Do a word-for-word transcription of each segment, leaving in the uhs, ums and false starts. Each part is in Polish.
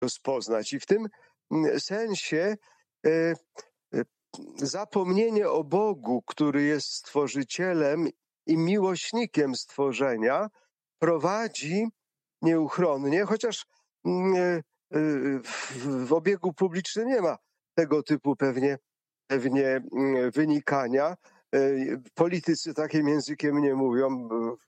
rozpoznać. I w tym sensie e, zapomnienie o Bogu, który jest stworzycielem i miłośnikiem stworzenia, prowadzi nieuchronnie, chociaż w, w obiegu publicznym nie ma tego typu pewnie, pewnie wynikania. Politycy takim językiem nie mówią,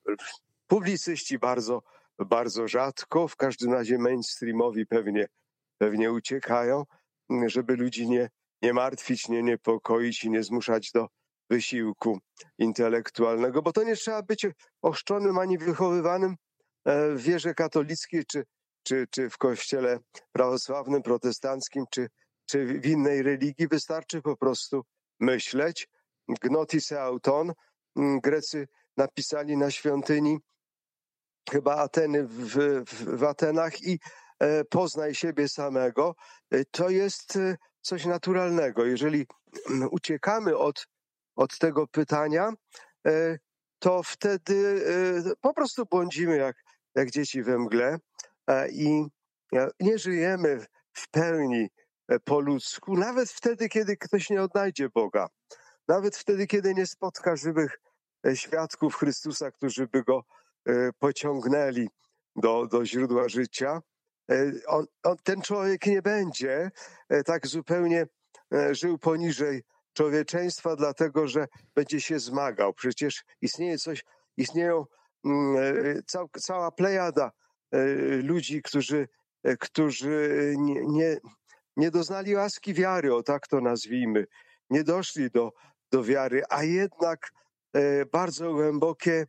publicyści bardzo, bardzo rzadko, w każdym razie mainstreamowi pewnie, pewnie uciekają, żeby ludzi nie, nie martwić, nie niepokoić i nie zmuszać do wysiłku intelektualnego, bo to nie trzeba być ochrzczonym ani wychowywanym w wierze katolickiej, czy, czy, czy w kościele prawosławnym, protestanckim, czy, czy w innej religii. Wystarczy po prostu myśleć. Gnotis auton. Grecy napisali na świątyni chyba Ateny w, w, w Atenach i e, poznaj siebie samego. E, to jest e, coś naturalnego. Jeżeli uciekamy od, od tego pytania, e, to wtedy e, po prostu błądzimy jak, jak dzieci we mgle e, i e, nie żyjemy w pełni e, po ludzku, nawet wtedy, kiedy ktoś nie odnajdzie Boga. Nawet wtedy, kiedy nie spotka żywych e, świadków Chrystusa, którzy by go pociągnęli do, do źródła życia, on, on, ten człowiek nie będzie tak zupełnie żył poniżej człowieczeństwa, dlatego że będzie się zmagał. Przecież istnieje coś, istnieją cał, cała plejada ludzi, którzy, którzy nie, nie, nie doznali łaski wiary, o tak to nazwijmy, nie doszli do, do wiary, a jednak bardzo głębokie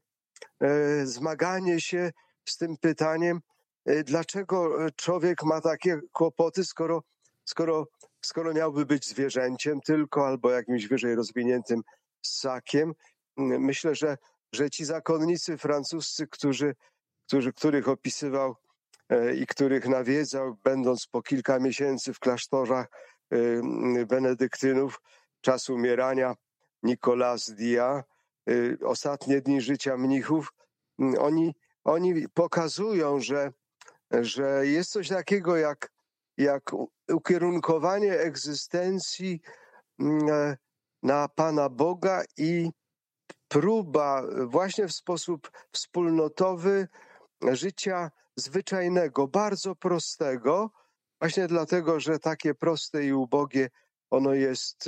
zmaganie się z tym pytaniem, dlaczego człowiek ma takie kłopoty, skoro, skoro, skoro miałby być zwierzęciem tylko albo jakimś wyżej rozwiniętym ssakiem. Myślę, że, że ci zakonnicy francuscy, którzy, którzy, których opisywał i których nawiedzał, będąc po kilka miesięcy w klasztorach benedyktynów, czas umierania Nicolas Dia, ostatnie dni życia mnichów, oni, oni pokazują, że, że jest coś takiego jak, jak ukierunkowanie egzystencji na Pana Boga i próba właśnie w sposób wspólnotowy życia zwyczajnego, bardzo prostego, właśnie dlatego, że takie proste i ubogie ono jest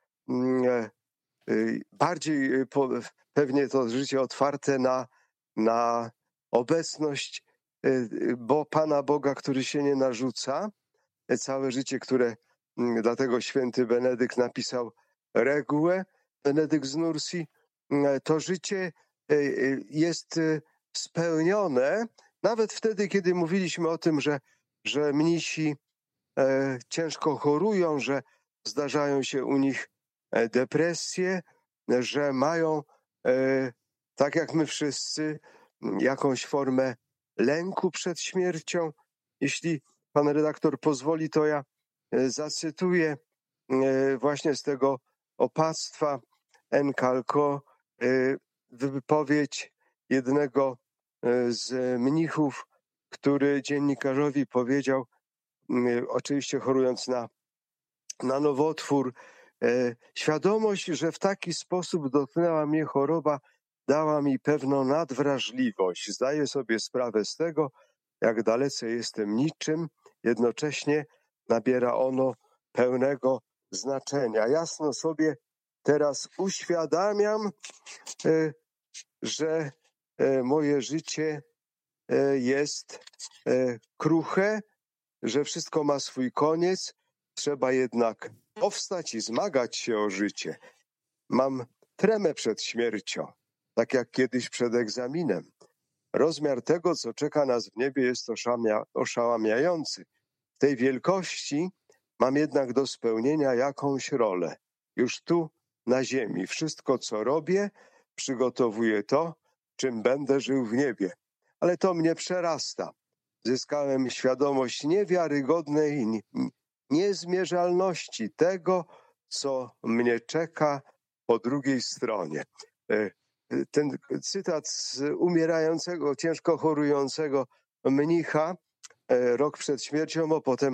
bardziej pewnie to życie otwarte na, na obecność bo Pana Boga, który się nie narzuca. Całe życie, które dlatego święty Benedykt napisał regułę, Benedykt z Nursi, to życie jest spełnione nawet wtedy, kiedy mówiliśmy o tym, że, że mnisi ciężko chorują, że zdarzają się u nich depresje, że mają, tak jak my wszyscy, jakąś formę lęku przed śmiercią. Jeśli pan redaktor pozwoli, to ja zacytuję właśnie z tego opactwa Encalco wypowiedź jednego z mnichów, który dziennikarzowi powiedział, oczywiście chorując na, na nowotwór, świadomość, że w taki sposób dotknęła mnie choroba, dała mi pewną nadwrażliwość. Zdaję sobie sprawę z tego, jak dalece jestem niczym, jednocześnie nabiera ono pełnego znaczenia. Jasno sobie teraz uświadamiam, że moje życie jest kruche, że wszystko ma swój koniec, trzeba jednak powstać i zmagać się o życie. Mam tremę przed śmiercią, tak jak kiedyś przed egzaminem. Rozmiar tego, co czeka nas w niebie, jest oszamia, oszałamiający. W tej wielkości mam jednak do spełnienia jakąś rolę. Już tu, na ziemi, wszystko, co robię, przygotowuję to, czym będę żył w niebie. Ale to mnie przerasta. Zyskałem świadomość niewiarygodnej niezmierzalności tego, co mnie czeka po drugiej stronie. Ten cytat z umierającego, ciężko chorującego mnicha e, rok przed śmiercią, a potem